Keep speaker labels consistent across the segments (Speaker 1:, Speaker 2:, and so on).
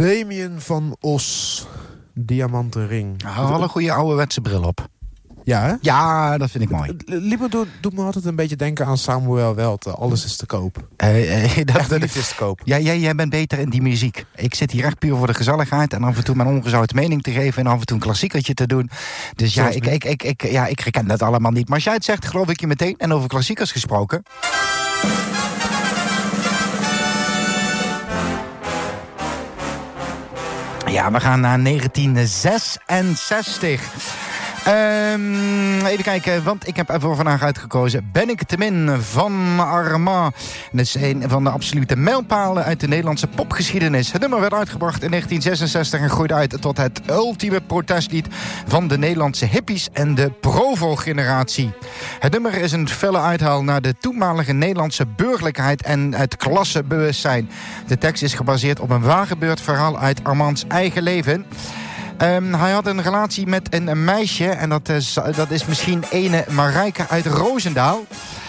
Speaker 1: Damien van Os, Diamanten Ring.
Speaker 2: Wel een goede ouderwetse bril op.
Speaker 1: Ja, hè?
Speaker 2: Ja, dat vind ik mooi.
Speaker 1: Liebe doet me altijd een beetje denken aan Samuel Welte. Alles is te koop.
Speaker 2: Dat
Speaker 1: is te koop.
Speaker 2: Ja, jij bent beter in die muziek. Ik zit hier echt puur voor de gezelligheid en af en toe mijn ongezouten mening te geven en af en toe een klassiekertje te doen. Dus ja, ik herken dat allemaal niet. Maar als jij het zegt, geloof ik je meteen. En over klassiekers gesproken. Ja, we gaan naar 1966. Even kijken, want ik heb ervoor vandaag uitgekozen Ben ik te min van Armand. Dat is een van de absolute mijlpalen uit de Nederlandse popgeschiedenis. Het nummer werd uitgebracht in 1966 en groeide uit tot het ultieme protestlied van de Nederlandse hippies en de Provo-generatie. Het nummer is een felle uithaal naar de toenmalige Nederlandse burgerlijkheid en het klassebewustzijn. De tekst is gebaseerd op een waargebeurd verhaal uit Armands eigen leven. Hij had een relatie met een meisje en dat is misschien ene Marijke uit Roosendaal.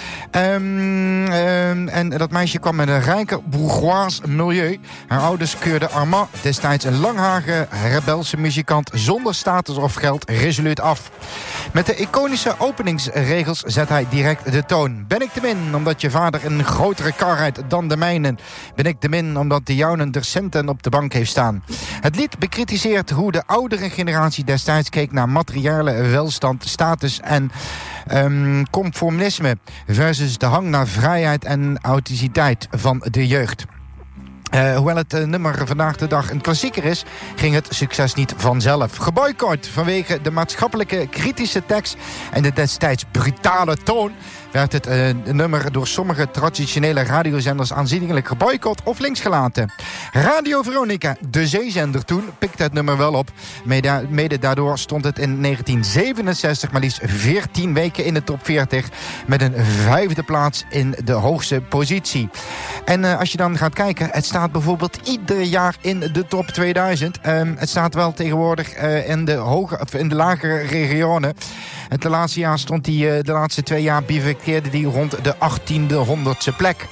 Speaker 2: En dat meisje kwam met een rijke bourgeois milieu. Haar ouders keurden Armand, destijds een langharige rebelse muzikant zonder status of geld, resoluut af. Met de iconische openingsregels zet hij direct de toon. Ben ik te min omdat je vader een grotere kar rijdt dan de mijne? Ben ik te min omdat de jouwen er centen op de bank heeft staan? Het lied bekritiseert hoe de oudere generatie destijds keek naar materiële welstand, status en conformisme versus de hang naar vrijheid en authenticiteit van de jeugd. Hoewel het nummer vandaag de dag een klassieker is, ging het succes niet vanzelf. Geboycott vanwege de maatschappelijke kritische tekst en de destijds brutale toon werd het nummer door sommige traditionele radiozenders aanzienlijk geboycott of linksgelaten. Radio Veronica, de zeezender toen, pikte het nummer wel op. Mede daardoor stond het in 1967 maar liefst 14 weken in de top 40... met een 5e plaats in de hoogste positie. En als je dan gaat kijken, het staat bijvoorbeeld ieder jaar in de top 2000. Het staat wel tegenwoordig in de lagere regionen. Het laatste jaar stond hij, de laatste 2 jaar bivakkeerde die rond de 1800ste plek.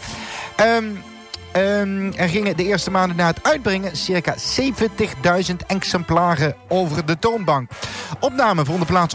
Speaker 2: Er gingen de eerste maanden na het uitbrengen circa 70.000 exemplaren over de toonbank. Opname vonden plaats